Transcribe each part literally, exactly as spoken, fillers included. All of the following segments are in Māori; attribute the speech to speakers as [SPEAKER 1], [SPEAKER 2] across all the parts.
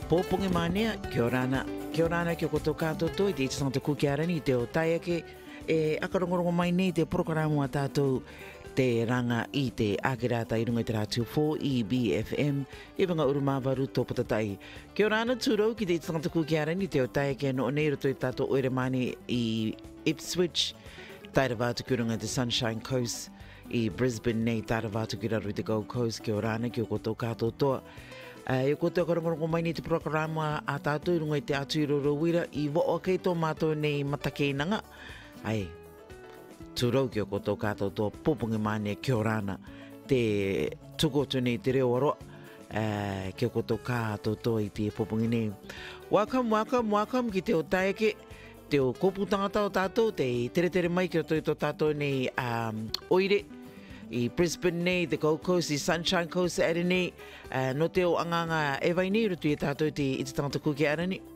[SPEAKER 1] Pōpongi mānea, kia ora ana. Kia ora ana ki o koto kātou toi, te iti tangata kukiarani, te o tai ake, e akarongorongo mai nei te programo a tātou te ranga i te ākerata i runga i te rātiu four E B F M, i wanga urumāwaru tō patatai. Kia ora ana tūrau ki te iti tangata kukiarani, te o tai ake no nei roto i tātou oere mani i Ipswich, taira vātuku runga te Sunshine Coast, i Brisbane nei taira vātuku raru i te Gold Coast. Kia ora ana ki o koto kātou toa. Uh, e ko te akarongorongo mai ni te programa a tātou i runga i te atu i roro wira i wo o kei tō mātou nei matakeinanga. Ai, tūrau ki o koto kātou tō pōpungi māne kia ora ana te tukotu nei te reo aroa uh, ki o koto kātou tō i te pōpungi nei. Welcome, welcome, welcome ki te o taeke, te o kōpū tangata o tātou, te tere tere mai ki o tō i tō tātou nei um, oire, i Brisbane nei, the Gold Coast, i Sunshine Coast, ere nei, uh, no te o anganga e vai nei, rutu i tātou te iti tangata kuki ara ni.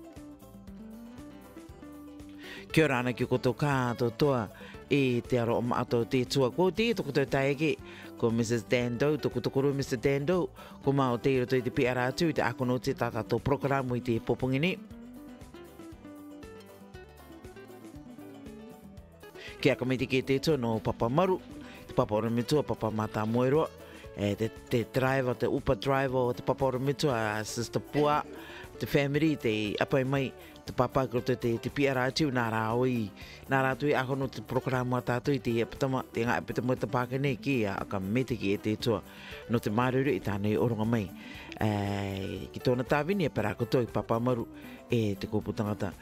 [SPEAKER 1] Kia ora ana ki koto kātou toa, e te aro o maato te tua ko te, toko tau taeke, ko Missus Dando, toko tokoro Mister Dando, ko mao te rutu i te P R atu, te akono te tātou programo i te popongi nei. Kia kamiti ki te tua no Papa Maru, Papa Oramitua, Papa Mata Moeroa, e te, te driver, te upa driver, te Papa Oramitua, Sister Pua, te family, te apai mai, te papa koto te, te P R atu, nā rā oi, nā rā tui ahono te programa tātou i te apitama, te ngā apitama te pākene ki a aka mete ki e te tua, no te māruru i tānei oronga mai. E, ki tōna tāwini e para koto i Papa Maru e te kōpū tangata.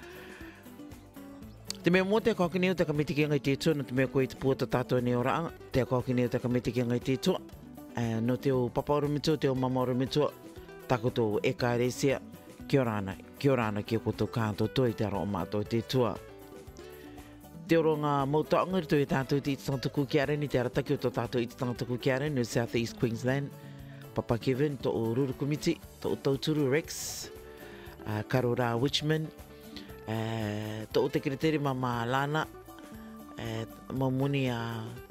[SPEAKER 1] Te mea mō te kōkineo te kamiti ki ngai te tua, no te mea koe te puata tātou nei oraanga, te kōkineo te kamiti ki ngai te tua, uh, no te o Papa Oramitua, te o Mama Oramitua, takoto e kāresia, kia ora ana, kia ora ana ki o koto kātou toi te aro o mātou te tua. Te oro ngā mautaonga rito i tātou te ititangata kukiareni, te arataki o tō tātou ititangata kukiareni, no South East Queensland, Papa Kevin, tō o Ruru Komiti, tō o Tauturu Rex, uh, Karora Witchman, Uh, tō o te kereteri mama Lana, uh, mamuni a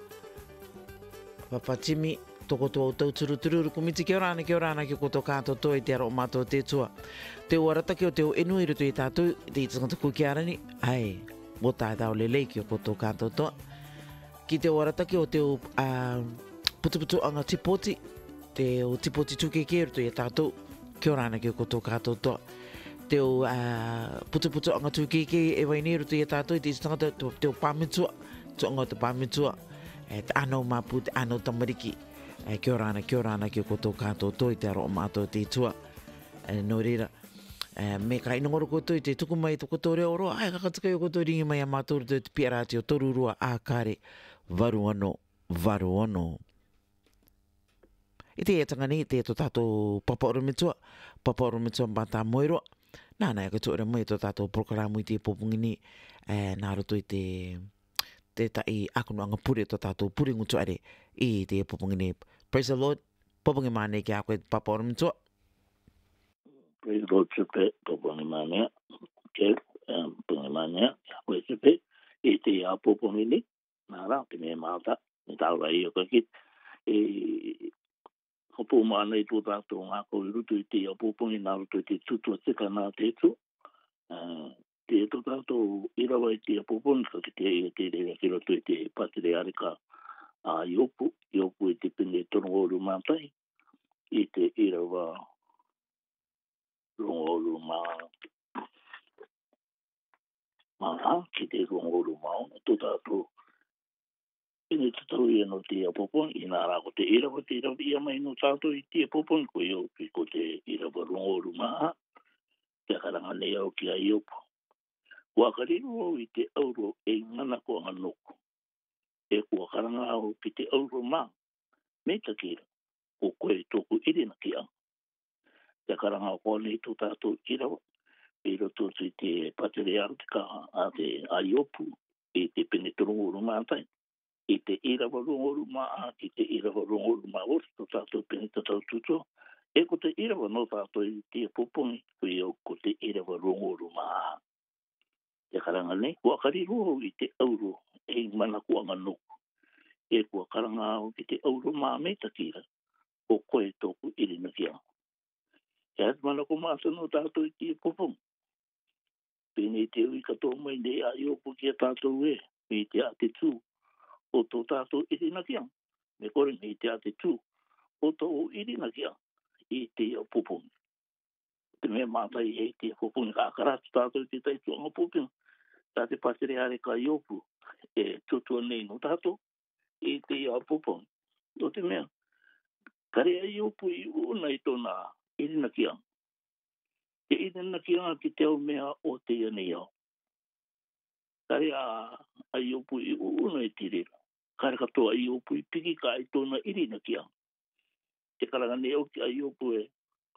[SPEAKER 1] Papa Timi, tōko tō o Tauturu Tururu Komiti, kia ora ana, kia ora ana ki koto kātou toi te aro o mātou te tua. Te o arataki o te o enu i rutu i tātou, te ititangata kukiarani, ai, mo tāi tau lelei ki o koto kātou toa. Ki te o arataki o te o uh, putuputu anga tipoti, te o tipoti tukeke rutu i tātou, kia ora ana ki o koto kātou toa. Te o uh, putu putu anga tūkeke e wai nei rutu i a tātou i te tangata te o pāmitua, tu anga te pāmitua, e te anau māpū, te anau tamariki. E kia ora ana, kia ora ana ki o koto kātou toi te aro o mātou te tua. E no reira, e, me ka inongoro koto i te tuku mai toko tō reo roa, ai kakatukai o koto ringi mai a mātou rutu te P R ati o toru rua a kāre, varu ano, varu ano. I te etanga nei, te to tātou Papa Oramitua, Papa Oramitua Mata Moeroa, nā nā ka tōra mai tō tātou programo i te popungi ni, eh, nā roto i te, te tai akono anga pure tō tātou pure ngutu are i te popungi ni. Praise the Lord, popungi māne ki a koe Papa Oramitua.
[SPEAKER 2] Praise the Lord, sepe, popungi māne, ke, popungi māne, a koe sepe, i te a popungi ni, nā rā, te me māta, ni tāura i o kakit, e, Hopo mana i tō tātou ngā kau i rutu i te apopongi nā rutu i te tutua tika nā te tu. Uh, te tō tātou irawa i te apopongi ka ki te e te rea ki rutu i te patere arika a uh, iopu. Iopu i te pine torongoru mātai. I te irawa rongoru mā mā ki te rongoru mā tō tātou. Ine te tau ia no te apopon, i nā rā ko te irawa, te irawa ia mai no tātou i te apopon, ko i opi ko te irawa rongoru maha, te karanga nei au ki a iopu. Kua kariru au i te auro e ngana ko anga noko. E kua karanga au ki te auro mā, me takira, ko koe tōku irina ki ang. Te karanga au kua nei tō tātou irawa, e roto i te patere artika a te a iopu, i te pene torongoru mātai. I te irawa rongoru maa, ki te irawa rongoru maa ori, to tātou pene tātou tuto. E ko te irawa no tātou i te popongi, ko i au ko te irawa rongoru maa. Te karanga nei, kua kariru i te auro, e mana kua nganoko. E kua karanga au ki te auro maa me takira, o koe tōku irina ki au. E at mana ko māsa no tātou i tia popong. Pēne te ui katoa mai nei a iopu kia tātou e. Me te a te tū. O tō tātou irina kia. Me kore me te a te tū. O tō irina kia. I te o popong. Te mea mātai e te popong. Ka akaratu tātou te taitu anga popong. Tā te patere are ka iopu. E tutua nei no tātou. I te o popong. O te mea. Kare a iopu i una i tōna irina kia. Te irina kia ki te au mea o te ianei au. Kare a, a iopu i una i tirira. Kare katoa i iopu i piki ka i tōna irina kia. Te karangane au ki a iopu e.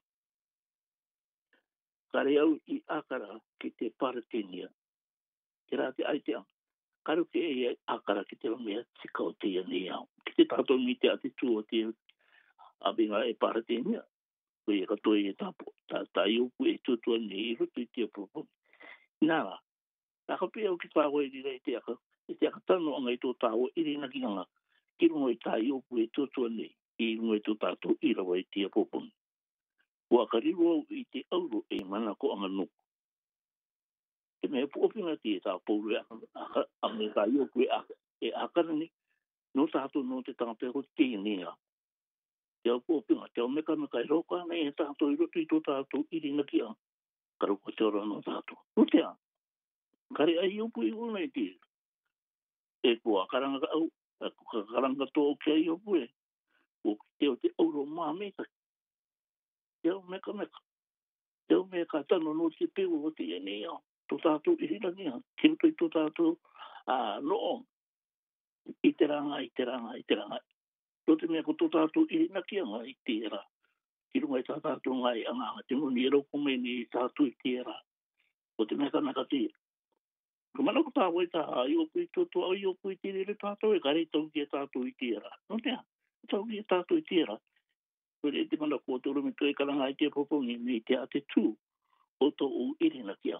[SPEAKER 2] Kare au i akara ki te paratenia. Te rā te aitea. Kare ke e akara ki te mea tika o te ianei au. Ki te tātou mi te ati tū o te abinga e paratenia. Ko e katoa e tapo. Tā tā iopu e tutua nei i rutu i te apropo. Nā, tā kapi au ki tāua i rira i te aka. I te aka tano anga i tō tāua i rina ki anga. Ki rungo i tā iopu e tutua nei. I rungo i tō tātou i rawa i te apropo. Kua kariru au i te auro e mana ko anga nuku. Te mea puopinga ti e tā pouru e aka. A me tā iopu e aka. E akarani. No tātou no te tāpero te nea. Te au puopinga. Te au meka meka i roka nei e tātou i rotu i tō tātou i rina ki anga. Karo ko te ora no tātou. Utea. Kare ai upu i una i te. E kua karanga au. E kua karanga tō ki ai upu e. O te o te auro maa meka. Te au meka meka. Te au meka tano no te peo o te ene au. Tō tātou i rina ni anga. Kiruto i tō tātou. A noo. I te ranga, i te ranga, i te ranga. Tō te mea ko tō tātou i rina ki anga i te era. Ki runga i tā tātou ngai anga. Te muni e roko me ni tātou i te era. O te mea kanaka te. Ko mana ko tāwai tā i opu i tō au i opu i te rere tātou e kare tau ki e tātou i te era. No tea, tau ki e tātou i te era. Ko re te mana ko tō rumi tō e karanga i te popongi me te a te tū o tō o irina kia.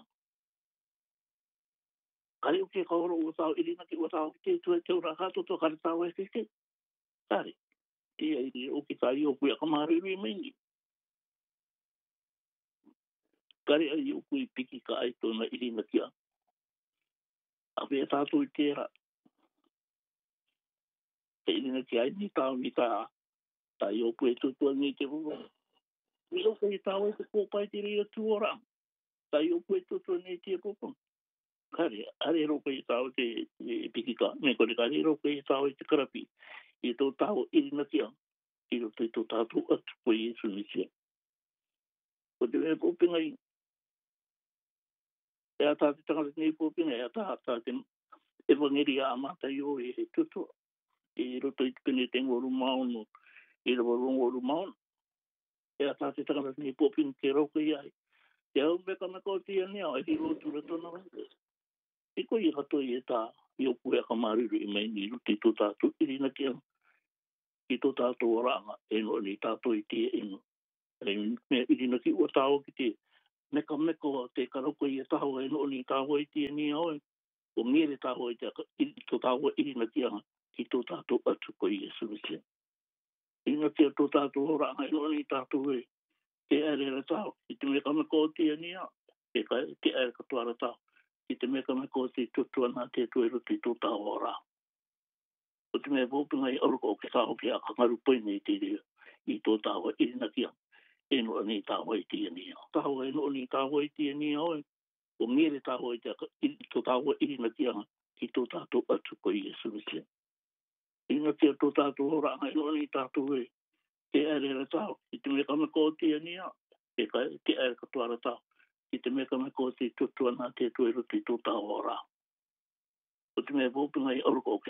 [SPEAKER 2] Kare o ke kaoro o tāu irina ki o tāu ki te tū e te ura kato tō kare tāu e te. Kare, te e o ki tā i opu i a kamariri mengi. Kare a i opu i piki ka ai tōna irina kia. A pia tātou i tērā. Te irina ki ai ni tāu ni tā. Tā i opu e tutua ni te ruru. I opu i tāu e te kōpai te rea tū ora. Tā i opu e tutua ni te popo. Kare, are roka i tāu te pikika. Me kore kare roka i tāu i te karapi. I tō tāu irina kia. I roto i tō tātou atu po Iesu ni sia. Ko te mea pōpinga i. E a tā te tangata ni pōpinga. E a tā tā te evangelia a mata i o e tutua. I roto i te pene te ngoru maono. I rawa rongoru maono. E a tā te tangata ni pōpinga te roka i ai. Te au meka meka o te iani au. E hi rotu rato na wai. I ko i rato i e tā. I opu e kamariru i mai ni ruti tō tātou irina kia. I tō tātou oranga. E no ni tātou i te ino. E mea irina ki o tāo ki te meka meka o te karoko i e tāo. E no ni tāo i te iani au. O mere tāo i te tō tāo irina kia. Ki tō tātou atu ko i e sumitia. Ina kia tō tātou oranga. E no ni tātou e. Te ere re tāo. I te meka meka o te iani au. E ka te ere katuara tāo. I te meka meka o te tutua nā te tueruti tō tāo ora. O te mea pōpinga i aruka o ke tāo ki a kangaru poine i te rea. I tō tāo irina kia. E no ni tāo i te iani au. Tāo e no ni tāo i te iani au. O mere tāo i te tō tāo irina kia. Ki tō tātou atu ko i e sumitia. Ina kia tō tātou oranga. E no ni tātou e. Te ere re tāo. I te meka meka o te iani au. E ka te ere katuara tāo. I te meka meka o te tutua nā te tueruti tō tāo ora. O te mea pōpinga i aruka o ke